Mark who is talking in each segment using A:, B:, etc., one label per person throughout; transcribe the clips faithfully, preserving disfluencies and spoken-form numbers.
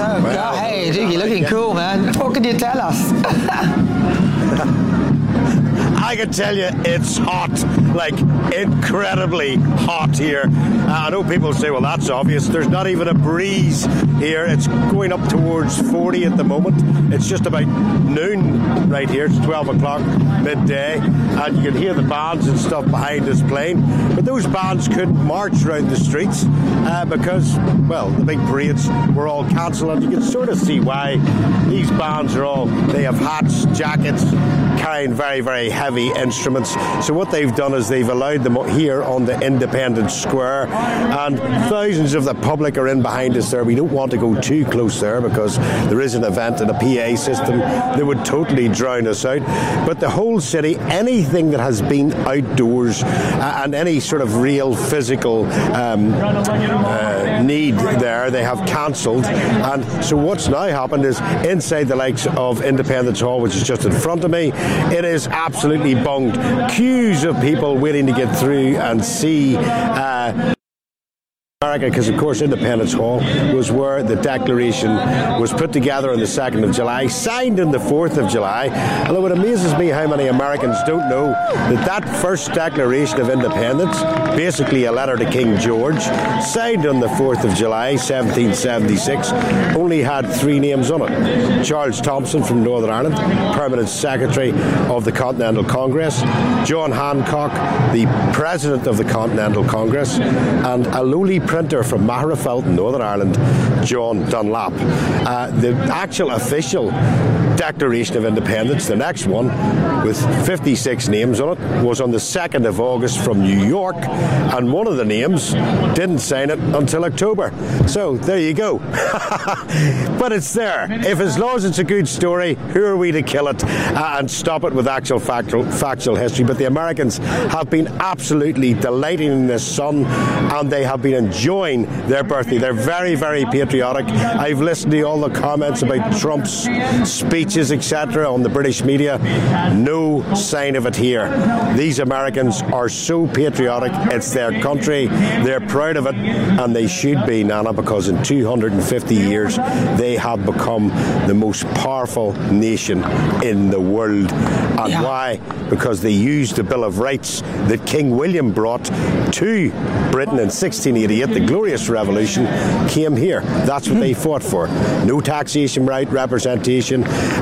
A: So go ahead, you're looking cool, man. What can you tell us?
B: I can tell you it's hot, like incredibly hot here. Uh, I know people say, well, that's obvious. There's not even a breeze here. It's going up towards forty at the moment. It's just about noon right here. It's twelve o'clock midday. And you can hear the bands and stuff behind us playing. But those bands couldn't march around the streets uh, because, well, the big parades were all cancelled. And you can sort of see why. These bands are all, they have hats, jackets, carrying very, very heavy instruments. So what they've done is they've allowed them here on the Independence Square, and thousands of the public are in behind us there. We don't want to go too close there because there is an event and a P A system that would totally drown us out. But the whole city, anything that has been outdoors uh, and any sort of real physical um, uh, need there, they have cancelled. And so what's now happened is inside the likes of Independence Hall, which is just in front of me, it is absolutely bunged. Queues of people waiting to get through and see uh, America, because of course Independence Hall was where the Declaration was put together on the second of July, signed on the fourth of July. Although it amazes me how many Americans don't know that that first Declaration of Independence, basically a letter to King George, signed on the fourth of July seventeen seventy-six, only had three names on it. Charles Thomson from Northern Ireland, Permanent Secretary of the Continental Congress, John Hancock, the President of the Continental Congress, and a lowly printer from Magherafelt in Northern Ireland, John Dunlap. Uh, the actual official Declaration of Independence, the next one, with fifty-six names on it, was on the second of August from New York, and one of the names didn't sign it until October. So there you go. But it's there. If as long as it's a good story, who are we to kill it uh, and stop it with actual factual, factual history? But the Americans have been absolutely delighting in the sun, and they have been enjoying their birthday. They're very, very patriotic. I've listened to all the comments about Trump's speeches, et cetera, on the British media. No sign of it here. These Americans are so patriotic. It's their country. They're proud of it, and they should be, Nana, because in two hundred fifty years they have become the most powerful nation in the world. And yeah. Why? Because they used the Bill of Rights that King William brought to Britain in sixteen eighty-eight. The Glorious Revolution came here. That's what they fought for. No taxation right, representation,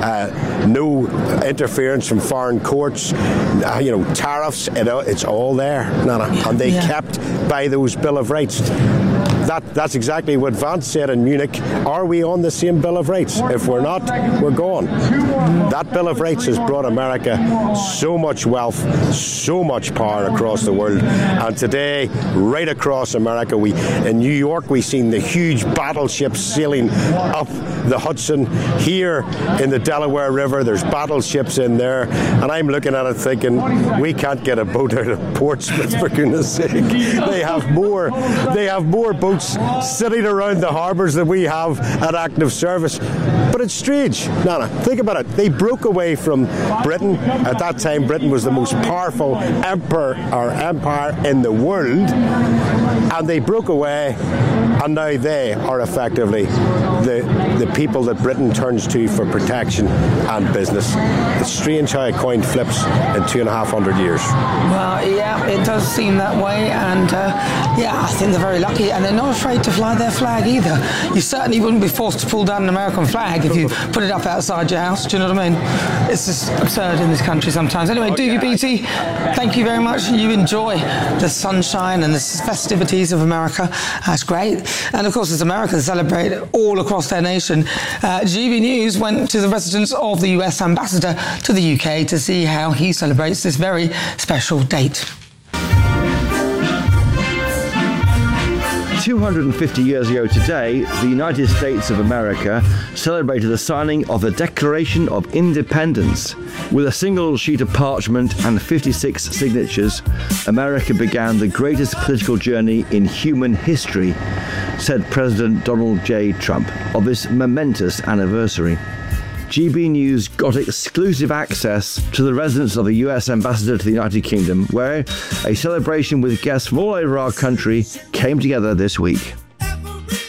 B: uh, no interference from foreign courts, uh, you know, tariffs, it, it's all there, Nana. And they yeah. kept by those Bill of Rights. That, that's exactly what Vance said in Munich. Are we on the same Bill of Rights? If we're not, we're gone. That Bill of Rights has brought America so much wealth, so much power across the world. And today, right across America, we in New York, we've seen the huge battleships sailing up the Hudson. Here in the Delaware River, there's battleships in there. And I'm looking at it thinking, we can't get a boat out of Portsmouth, for goodness sake. They have more, they have more boats sitting around the harbours that we have at active service. But it's strange, Nana, think about it. They broke away from Britain. At that time, Britain was the most powerful emperor or empire in the world, and they broke away, and now they are effectively the, the people that Britain turns to for protection and business. It's strange how a coin flips in two and a half hundred years.
A: Well, yeah, it does seem that way, and uh, yeah, I think they're very lucky, and they're not afraid to fly their flag either. You certainly wouldn't be forced to pull down an American flag if you put it up outside your house. Do you know what I mean? It's just absurd in this country sometimes. Anyway, oh, Dougie yeah. Beattie, thank you very much. You enjoy the sunshine and the festivities of America. That's great. And of course, as Americans celebrate all across their nation, uh, G B News went to the residence of the U S ambassador to the U K to see how he celebrates this very special date.
C: two hundred fifty years ago today, the United States of America celebrated the signing of the Declaration of Independence. With a single sheet of parchment and fifty-six signatures, America began the greatest political journey in human history, said President Donald J. Trump of this momentous anniversary. G B News got exclusive access to the residence of the U S ambassador to the United Kingdom, where a celebration with guests from all over our country came together this week.